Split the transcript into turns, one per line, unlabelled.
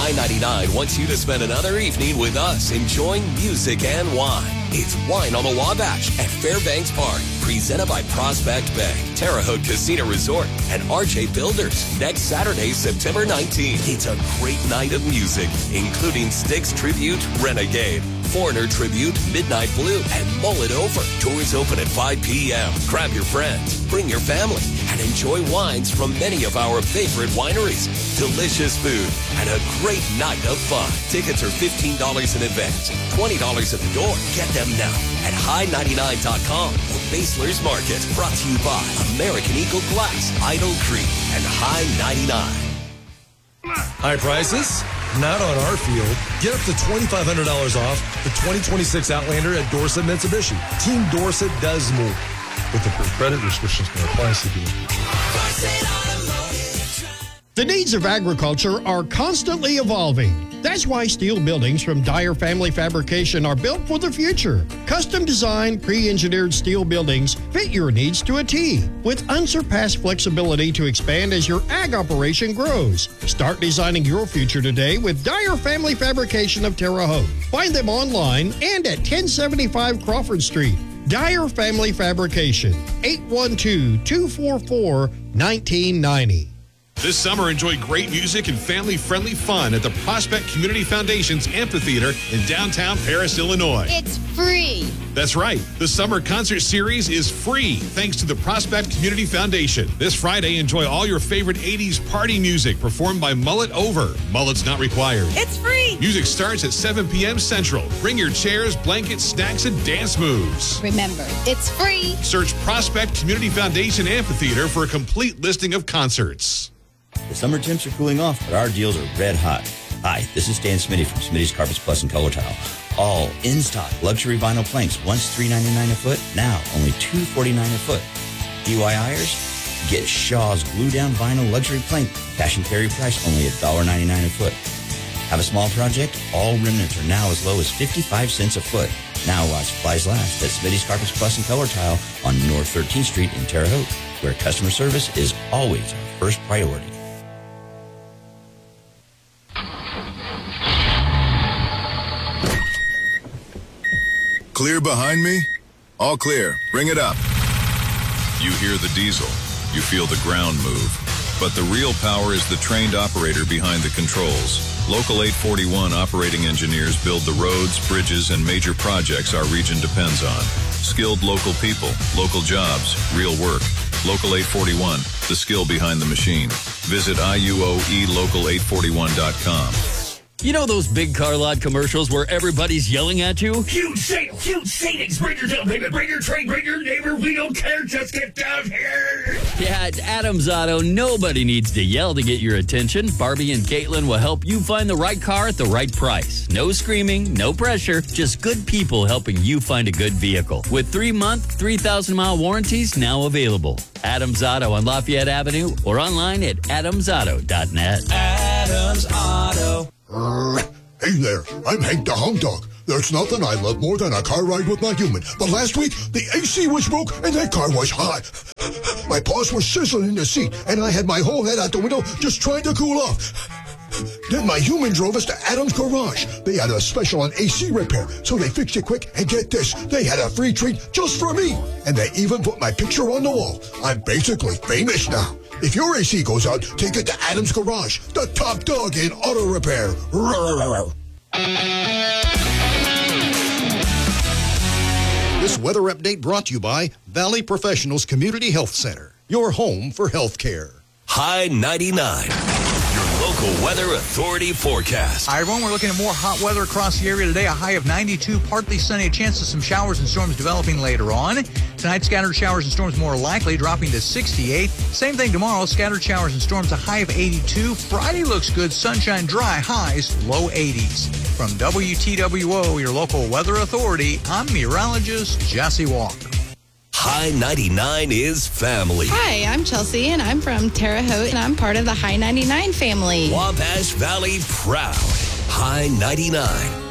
High 99 wants you to spend another evening with us enjoying music and wine. It's Wine on the Wabash at Fairbanks Park, presented by Prospect Bank, Terre Haute Casino Resort, and RJ Builders. Next Saturday, September 19th. It's a great night of music, including Styx Tribute, Renegade, Foreigner Tribute, Midnight Blue, and Mull It Over. Doors open at 5 p.m. Grab your friends, bring your family, and enjoy wines from many of our favorite wineries. Delicious food and a great night of fun. Tickets are $15 in advance, $20 at the door. Get them now at high99.com or Basler's Market. Brought to you by American Eagle Glass, Idle Creek, and High 99.
High prices? Not on our field. Get up to $2,500 off the 2026 Outlander at Dorset Mitsubishi. Team Dorset does more. With the credit restrictions can apply,
The needs of agriculture are constantly evolving. That's why steel buildings from Dyer Family Fabrication are built for the future. Custom designed, pre-engineered steel buildings fit your needs to a T, with unsurpassed flexibility to expand as your ag operation grows. Start designing your future today with Dyer Family Fabrication of Terre Haute. Find them online and at 1075 Crawford Street. Dyer Family Fabrication, 812-244-1990.
This summer, enjoy great music and family-friendly fun at the Prospect Community Foundation's Amphitheater in downtown Paris, Illinois.
It's free.
That's right. The summer concert series is free thanks to the Prospect Community Foundation. This Friday, enjoy all your favorite 80s party music performed by Mull It Over. Mullets not required.
It's free.
Music starts at 7 p.m. Central. Bring your chairs, blankets, snacks, and dance moves.
Remember, it's free.
Search Prospect Community Foundation Amphitheater for a complete listing of concerts.
The summer temps are cooling off, but our deals are red hot. Hi, this is Stan Smitty from Smitty's Carpets Plus and Color Tile. All in-stock luxury vinyl planks, once $3.99 a foot, now only $2.49 a foot. DIYers, get Shaw's glue-down vinyl luxury plank, cash and carry price only $1.99 a foot. Have a small project? All remnants are now as low as 55 cents a foot. Now while supplies last at Smitty's Carpets Plus and Color Tile on North 13th Street in Terre Haute, where customer service is always our first priority.
Clear behind me? All clear. Bring it up. You hear the diesel. You feel the ground move. But the real power is the trained operator behind the controls. Local 841 operating engineers build the roads, bridges, and major projects our region depends on. Skilled local people, local jobs, real work. Local 841, the skill behind the machine. Visit IUOElocal841.com.
You know those big car lot commercials where everybody's yelling at you?
Huge sales, huge savings. Bring your down payment, bring your trade, bring your neighbor. We don't care. Just get down here.
Yeah, at Adams Auto, nobody needs to yell to get your attention. Barbie and Caitlin will help you find the right car at the right price. No screaming, no pressure, just good people helping you find a good vehicle. With 3-month, 3,000-mile warranties now available. Adams Auto on Lafayette Avenue or online at adamsauto.net.
Adams Auto.
Hey there, I'm Hank the Hound Dog. There's nothing I love more than a car ride with my human. But last week, the AC was broke and that car was hot. My paws were sizzling in the seat and I had my whole head out the window just trying to cool off. Then my human drove us to Adams Garage. They had a special on AC repair, so they fixed it quick. And get this, they had a free treat just for me. And they even put my picture on the wall. I'm basically famous now. If your AC goes out, take it to Adams Garage, the top dog in auto repair.
This weather update brought to you by Valley Professionals Community Health Center, your home for health care.
High 99. Local Weather Authority forecast.
Hi, everyone. We're looking at more hot weather across the area today. A high of 92, partly sunny, a chance of some showers and storms developing later on. Tonight, scattered showers and storms more likely, dropping to 68. Same thing tomorrow, scattered showers and storms, a high of 82. Friday looks good, sunshine, dry, highs, low 80s. From WTWO, your local weather authority, I'm meteorologist Jesse Walker.
High 99 is family.
Hi, I'm Chelsea, and I'm from Terre Haute, and I'm part of the High 99 family.
Wabash Valley proud. High 99.